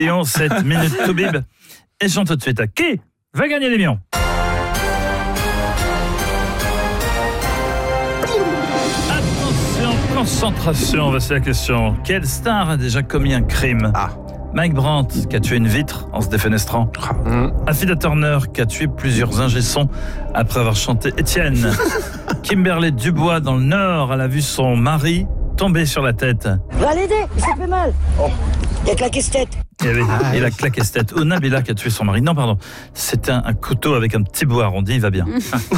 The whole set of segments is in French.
7 minutes to bib. Et chante tout de suite à qui va gagner les millions. Attention, concentration, voici la question. Quelle star a déjà commis un crime? Mike Brandt, qui a tué une vitre en se défenestrant. Affida Turner, qui a tué plusieurs ingé-sons après avoir chanté Étienne. Kimberly Dubois, dans le Nord, elle a vu son mari tomber sur la tête. Va l'aider, il s'est fait mal. Il a claqué cette tête. Il a claqué cette tête. Ou Nabila, qui a tué son mari. Non, pardon. C'était un couteau avec un petit bout arrondi, il va bien.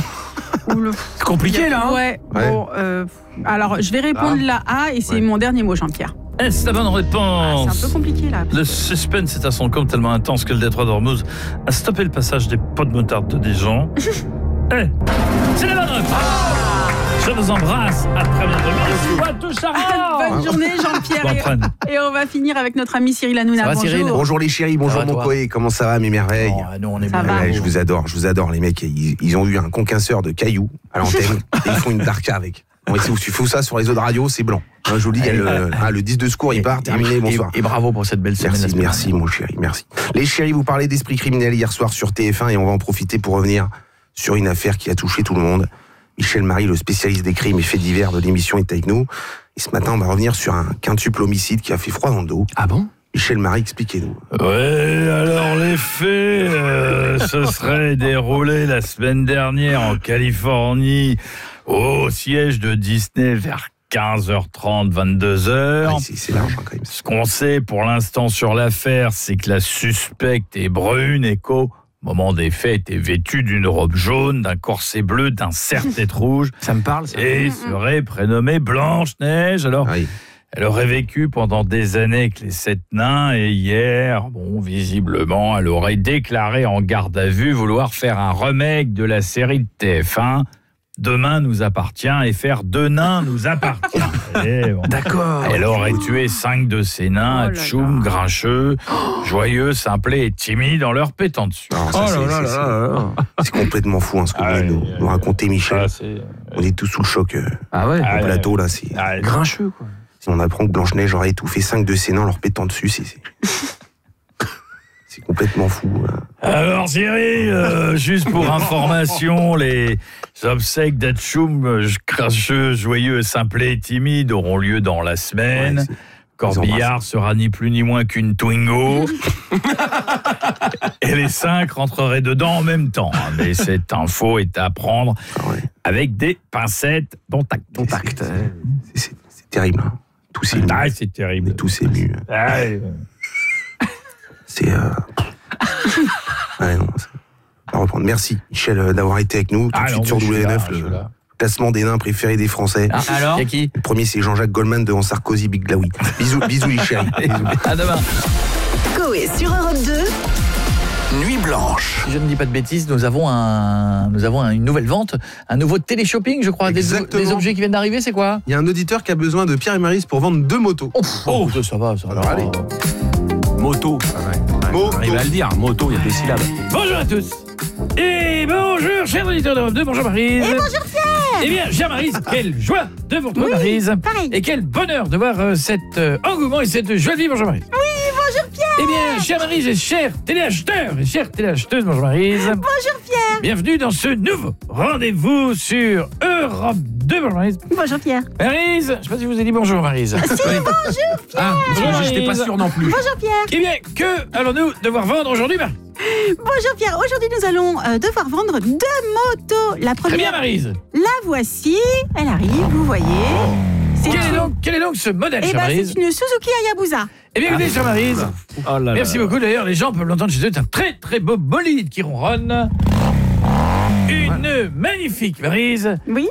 C'est compliqué, là. Ouais. Bon, alors, je vais répondre la A et c'est mon dernier mot, Jean-Pierre. Est-ce la bonne réponse? C'est un peu compliqué, là. Le suspense est à son comble tellement intense que le détroit d'Ormuz a stoppé le passage des pots de moutarde de Dijon. C'est la bonne réponse. Je vous embrasse. À très bientôt. Bonne journée, Jean-Pierre. Et on va finir avec notre ami Cyril Hanouna. Ça va, bonjour. Cyril? Bonjour les chéris, bonjour mon Coé, comment ça va mes merveilles? Nous on est Ça bien. va. Ouais, je vous adore les mecs, ils ont eu un concasseur de cailloux à l'antenne et ils font une darka avec. Bon, si tu fais ça sur les autres radios, c'est blanc. Je vous le dis, le 10 de secours, il part, terminé, bonsoir. Et bravo pour cette belle semaine. Merci mon chéri, merci. Les chéris, vous parlez d'esprit criminel hier soir sur TF1 et on va en profiter pour revenir sur une affaire qui a touché tout le monde. Michel Marie, le spécialiste des crimes et faits divers de l'émission, est avec nous. Et ce matin, on va revenir sur un quintuple homicide qui a fait froid dans le dos. Ah bon? Michel Marie, expliquez-nous. Ouais, alors les faits se seraient déroulés la semaine dernière en Californie, au siège de Disney vers 15h30, 22h. C'est large quand même. Ce qu'on sait pour l'instant sur l'affaire, c'est que la suspecte est brune et qu'au moment des faits était vêtue d'une robe jaune, d'un corset bleu, d'un serre-tête rouge. Ça me parle, ça. Et serait prénommée Blanche-Neige. Alors, elle aurait vécu pendant des années avec les 7 nains et hier, visiblement, elle aurait déclaré en garde à vue vouloir faire un remake de la série de TF1. Demain nous appartient et faire 2 nains nous appartient. D'accord. Elle aurait tué 5 de ces nains, tchoum, grincheux, joyeux, simplés et timides en leur pétant dessus. C'est complètement fou ce que vous nous racontez, Michel. On est tous sous le choc. Au plateau, là, c'est grincheux, quoi. Si on apprend que Blanche-Neige aurait étouffé 5 de ses nains en leur pétant dessus, c'est complètement fou. Alors Cyril, juste pour information, les obsèques d'Atchoum, cracheux, joyeux, simplés et timides auront lieu dans la semaine. Corbillard sera ni plus ni moins qu'une Twingo. Et les 5 rentreraient dedans en même temps. Mais cette info est à prendre avec des pincettes dont tact. C'est terrible. Tous émus. C'est terrible. Tous émus. C'est... non, on va reprendre. Merci, Michel, d'avoir été avec nous. Tout de suite sur W9, le classement des nains préférés des Français. Alors, c'est qui? Le premier, c'est Jean-Jacques Goldman devant Sarkozy, Big Glaoui. Bisous les chéris. À demain. Coé sur Europe 2. Nuit blanche. Si je ne dis pas de bêtises, nous avons une nouvelle vente, un nouveau télé-shopping, je crois. Des objets qui viennent d'arriver, c'est quoi? Il y a un auditeur qui a besoin de Pierre et Maryse pour vendre 2 motos. Ça va. Alors allez. Moto. Il va le dire, moto, il y a 2 syllabes. Bonjour à tous. Et bonjour, chers auditeurs d'Europe 2, bonjour Maryse. Et bonjour Pierre. Eh bien, chère Maryse, quelle joie de vous retrouver, Maryse. Pareil. Et quel bonheur de voir cet engouement et cette joie de vivre, bonjour Maryse. Oui, bonjour Pierre. Eh bien, chère Maryse et chers téléacheteurs et chères téléacheteuses, bonjour Maryse. Bonjour Pierre. Bienvenue dans ce nouveau rendez-vous sur Europe 2, bonjour Maryse. Bonjour Pierre. Maryse, je ne sais pas si vous avez dit bonjour Maryse. Si, bonjour Pierre. Bonjour, J'étais pas sûr non plus. Bonjour Pierre. Eh bien, que allons-nous devoir vendre aujourd'hui, Maryse? Bonjour Pierre. Aujourd'hui, nous allons devoir vendre 2 motos. La Très bien, première, Maryse. la voici. Elle arrive, vous voyez. Quel est donc ce modèle, Eh chère ben, Maryse? c'est une Suzuki Hayabusa. Eh bien, écoutez, chère Maryse, merci beaucoup. D'ailleurs, les gens peuvent l'entendre chez eux. C'est un très, très beau bolide qui ronronne. Une magnifique, Maryse. Oui.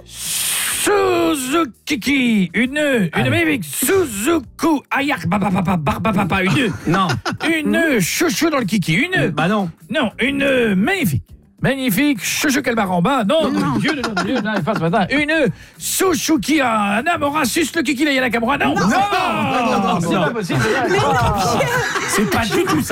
Suzuki. Une magnifique Suzuki. Ayak, papa, une chouchou dans le kiki. Une magnifique. Magnifique, chouchou Calbaramba. Non, Dieu, une Suzuki, un Amora, sus le kiki, là, il y a la Camora. Non, c'est pas possible. C'est pas du tout ça.